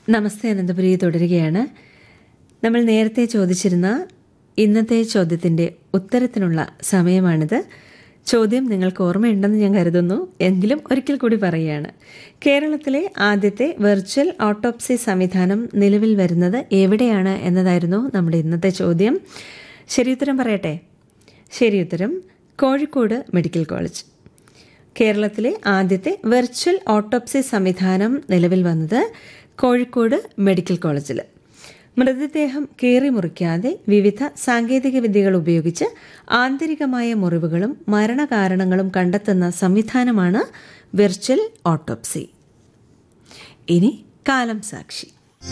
നമസ്തേ അനന്തപുരി തുടരുകയാണ്. നമ്മൾ നേരത്തെ ചോദിച്ചിരുന്ന ഇന്നത്തെ ചോദ്യത്തിൻ്റെ ഉത്തരത്തിനുള്ള സമയമാണിത്. ചോദ്യം നിങ്ങൾക്ക് ഓർമ്മയുണ്ടെന്ന് ഞാൻ കരുതുന്നു, എങ്കിലും ഒരിക്കൽ കൂടി പറയുകയാണ്. കേരളത്തിലെ ആദ്യത്തെ വെർച്വൽ ഓട്ടോപ്സി സംവിധാനം നിലവിൽ വരുന്നത് എവിടെയാണ് എന്നതായിരുന്നു നമ്മുടെ ഇന്നത്തെ ചോദ്യം. ശരിയുത്തരം പറയട്ടെ. ശരിയുത്തരം കോഴിക്കോട് മെഡിക്കൽ കോളേജ്. കേരളത്തിലെ ആദ്യത്തെ വെർച്വൽ ഓട്ടോപ്സി സംവിധാനം നിലവിൽ വന്നത് കോഴിക്കോട് മെഡിക്കൽ കോളേജിൽ. മൃതദേഹം കീറി മുറിക്കാതെ വിവിധ സാങ്കേതിക വിദ്യകൾ ഉപയോഗിച്ച് ആന്തരികമായ മുറിവുകളും മരണകാരണങ്ങളും കണ്ടെത്തുന്ന സംവിധാനമാണ് വെർച്വൽ ഓട്ടോപ്സി. ഇനി കാലം സാക്ഷി.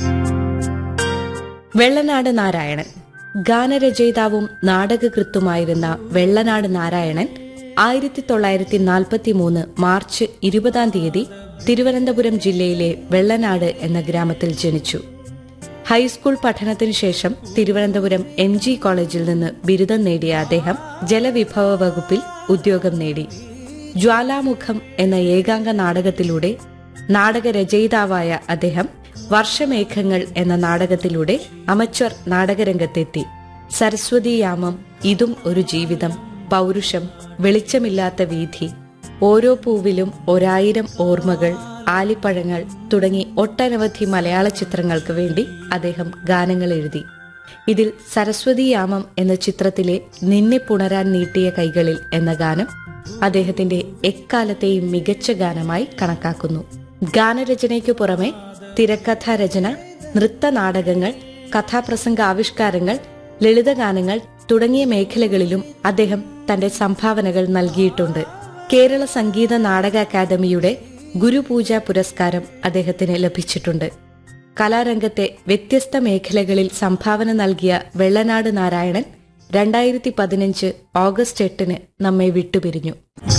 വെള്ളനാട് നാരായണൻ. ഗാനരചയിതാവും നാടകകൃത്തുമായിരുന്ന വെള്ളനാട് നാരായണൻ 1943 മാർച്ച് 20 തിരുവനന്തപുരം ജില്ലയിലെ വെള്ളനാട് എന്ന ഗ്രാമത്തിൽ ജനിച്ചു. ഹൈസ്കൂൾ പഠനത്തിനു ശേഷം തിരുവനന്തപുരം MG കോളേജിൽ നിന്ന് ബിരുദം നേടിയ അദ്ദേഹം ജലവിഭവ വകുപ്പിൽ ഉദ്യോഗം നേടി. ജ്വാലാമുഖം എന്ന ഏകാംഗ നാടകത്തിലൂടെ നാടകരചയിതാവായ അദ്ദേഹം വർഷമേഘങ്ങൾ എന്ന നാടകത്തിലൂടെ അമച്വർ നാടകരംഗത്തെത്തി. സരസ്വതീയാമം, ഇതും ഒരു ജീവിതം, പൗരുഷം, വെളിച്ചമില്ലാത്ത വീഥി, ഓരോ പൂവിലും 1000 ഓർമ്മകൾ, ആലിപ്പഴങ്ങൾ തുടങ്ങി ഒട്ടനവധി മലയാള ചിത്രങ്ങൾക്ക് വേണ്ടി അദ്ദേഹം ഗാനങ്ങൾ എഴുതി. ഇതിൽ സരസ്വതീയാമം എന്ന ചിത്രത്തിലെ നിന്നെ പുണരാൻ നീട്ടിയ കൈകളിൽ എന്ന ഗാനം അദ്ദേഹത്തിന്റെ എക്കാലത്തെയും മികച്ച ഗാനമായി കണക്കാക്കുന്നു. ഗാനരചനയ്ക്കു പുറമെ തിരക്കഥാരചന, നൃത്തനാടകങ്ങൾ, കഥാപ്രസംഗ ആവിഷ്കാരങ്ങൾ, ലളിതഗാനങ്ങൾ തുടങ്ങിയ മേഖലകളിലും അദ്ദേഹം തന്റെ സംഭാവനകൾ നൽകിയിട്ടുണ്ട്. കേരള സംഗീത നാടക അക്കാദമിയുടെ ഗുരുപൂജ പുരസ്കാരം അദ്ദേഹത്തിന് ലഭിച്ചിട്ടുണ്ട്. കലാരംഗത്തെ വ്യത്യസ്ത മേഖലകളിൽ സംഭാവന നൽകിയ വെള്ളനാട് നാരായണൻ 2015 ഓഗസ്റ്റ് 8 നമ്മെ വിട്ടുപിരിഞ്ഞു.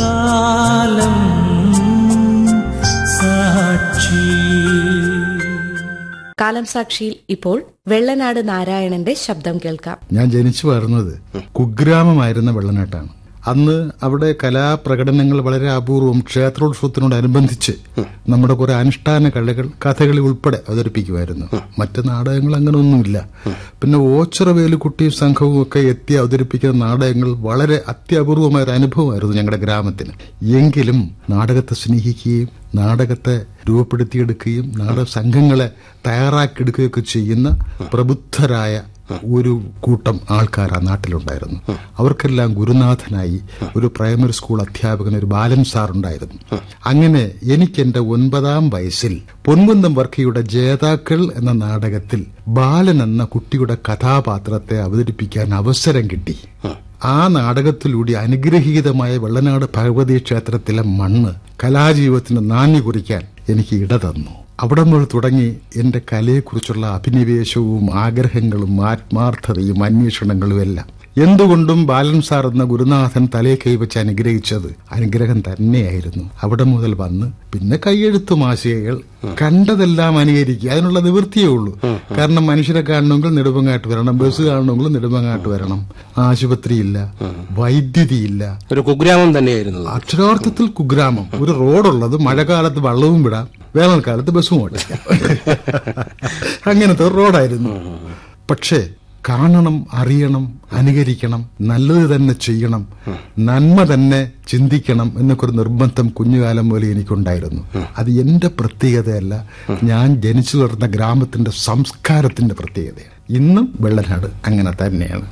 കാലം സാക്ഷിയിൽ ഇപ്പോൾ വെള്ളനാട് നാരായണന്റെ ശബ്ദം കേൾക്കാം. ഞാൻ ജനിച്ചു വളർന്നത് കുഗ്രാമമായിരുന്ന വെള്ളനാട്ടാണ്. അന്ന് അവിടെ കലാപ്രകടനങ്ങൾ വളരെ അപൂർവം. ക്ഷേത്രോത്സവത്തിനോടനുബന്ധിച്ച് നമ്മുടെ കുറെ അനുഷ്ഠാന കഥകളി ഉൾപ്പെടെ അവതരിപ്പിക്കുമായിരുന്നു. മറ്റ് നാടകങ്ങൾ അങ്ങനെ ഒന്നുമില്ല. പിന്നെ ഓച്ചിറ വേലുക്കുട്ടിയും സംഘവും ഒക്കെ എത്തി അവതരിപ്പിക്കുന്ന നാടകങ്ങൾ വളരെ അത്യപൂർവമായ ഒരു അനുഭവമായിരുന്നു ഞങ്ങളുടെ ഗ്രാമത്തിന്. എങ്കിലും നാടകത്തെ സ്നേഹിക്കുകയും നാടകത്തെ രൂപപ്പെടുത്തിയെടുക്കുകയും നാടക സംഘങ്ങളെ തയ്യാറാക്കിയെടുക്കുകയൊക്കെ ചെയ്യുന്ന പ്രബുദ്ധരായ ഒരു കൂട്ടം ആൾക്കാർ ആ നാട്ടിലുണ്ടായിരുന്നു. അവർക്കെല്ലാം ഗുരുനാഥനായി ഒരു പ്രൈമറി സ്കൂൾ അധ്യാപകൻ, ഒരു ബാലൻ സാർ ഉണ്ടായിരുന്നു. അങ്ങനെ എനിക്ക് എന്റെ 9ാം വയസ്സിൽ പൊൻകുന്നം വർക്കിയുടെ ജേതാക്കൾ എന്ന നാടകത്തിൽ ബാലൻ എന്ന കുട്ടിയുടെ കഥാപാത്രത്തെ അവതരിപ്പിക്കാൻ അവസരം കിട്ടി. ആ നാടകത്തിലൂടെ അനുഗ്രഹീതമായ വെള്ളനാട് ഭഗവതി ക്ഷേത്രത്തിലെ മണ്ണ് കലാജീവിതത്തിന് നാന്ദി കുറിക്കാൻ എനിക്ക് ഇട തന്നു. അവിടെ മുതൽ തുടങ്ങി എന്റെ കലയെക്കുറിച്ചുള്ള അഭിനിവേശവും ആഗ്രഹങ്ങളും ആത്മാർത്ഥതയും അന്വേഷണങ്ങളും എല്ലാം. എന്തുകൊണ്ടും ബാലൻ സാർ എന്ന ഗുരുനാഥൻ തലയെ കൈവച്ച് അനുഗ്രഹിച്ചത് അനുഗ്രഹം തന്നെയായിരുന്നു. അവിടെ മുതൽ വന്ന് പിന്നെ കൈയെഴുത്തു മാസികകൾ, കണ്ടതെല്ലാം അനുകരിക്കുക, അതിനുള്ള നിവൃത്തിയേ ഉള്ളൂ. കാരണം മനുഷ്യരെ കാണണമെങ്കിൽ നെടുമങ്ങാട്ട് വരണം, ബസ് കാണണമെങ്കിൽ നെടുമങ്ങാട്ട് വരണം, ആശുപത്രിയില്ല, വൈദ്യുതിയില്ല. ഒരു കുഗ്രാമം തന്നെയായിരുന്നു, അക്ഷരാർത്ഥത്തിൽ കുഗ്രാമം. ഒരു റോഡുള്ളത്, മഴക്കാലത്ത് വെള്ളവും വിടാം, വേനൽക്കാലത്ത് ബസ്സും ഓടിക്കാം. അങ്ങനത്തെ ഒരു റോഡായിരുന്നു. പക്ഷേ കാണണം, അറിയണം, അനുകരിക്കണം, നല്ലത് തന്നെ ചെയ്യണം, നന്മ തന്നെ ചിന്തിക്കണം എന്നൊക്കെ ഒരു നിർബന്ധം കുഞ്ഞുകാലം പോലെ എനിക്കുണ്ടായിരുന്നു. അത് എന്റെ പ്രത്യേകതയല്ല, ഞാൻ ജനിച്ചു വളർന്ന ഗ്രാമത്തിന്റെ സംസ്കാരത്തിന്റെ പ്രത്യേകതയാണ്. ഇന്നും വെള്ളനാട് അങ്ങനെ തന്നെയാണ്.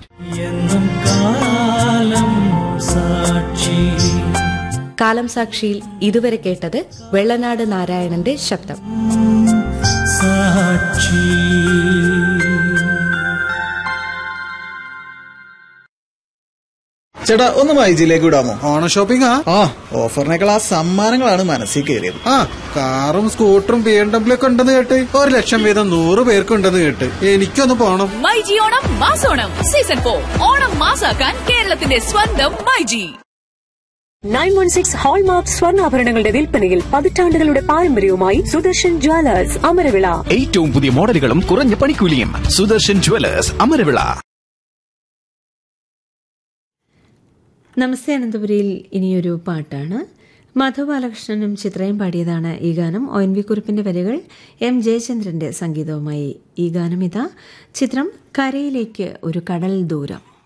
കാലം സാക്ഷിയിൽ ഇതുവരെ കേട്ടത് വെള്ളനാട് നാരായണന്റെ ശബ്ദം. ചേട്ടാ, ഒന്ന് മൈജിയിലേക്ക് വിടാമോ? ഓണം ഷോപ്പിംഗ്. ഓഫറിനേക്കാൾ ആ സമ്മാനങ്ങളാണ് മനസ്സിൽ കയറിയത്. കാറും സ്കൂട്ടറും BMW ഒക്കെ ഉണ്ടെന്ന് കേട്ട് 1 ലക്ഷം വീതം 100 പേർക്കുണ്ടെന്ന് കേട്ട് എനിക്കൊന്ന് പോണം. മൈജി ഓണം മാസോണം സീസൺ 4 ഓണം മാസാക്കാൻ കേരളത്തിന്റെ സ്വന്തം മൈജി. 916 ഹോൾമാർക്ക് സ്വർണ്ണാഭരണങ്ങളുടെ വിൽപ്പനയിൽ പതിറ്റാണ്ടുകളുടെ പാരമ്പര്യവുമായി സുദർശൻ ജ്വല്ലേഴ്സ് അമരവിള. ഏറ്റവും പുതിയ മോഡലുകളും കുറഞ്ഞ പണിക്കൂലിയും. സുദർശൻ ജ്വല്ലേഴ്സ് അമരവിള. നമസ്തേ അനന്തപുരിയിൽ ഇനിയൊരു പാട്ടാണ്. മധു ബാലകൃഷ്ണനും ചിത്രയും പാടിയതാണ് ഈ ഗാനം. ONV കുറിപ്പിന്റെ വരികൾ M ജയചന്ദ്രന്റെ സംഗീതവുമായി. ഈ ഗാനം ഇതാ. ചിത്രം കരയിലേക്ക് ഒരു കടൽ ദൂരം.